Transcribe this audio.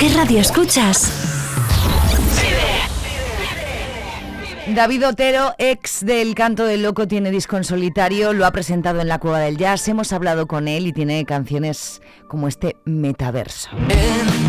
¿Qué radio escuchas? David Otero, ex del Canto del Loco, tiene disco en solitario, lo ha presentado en la Cueva del Jazz, hemos hablado con él y tiene canciones como este Metaverso.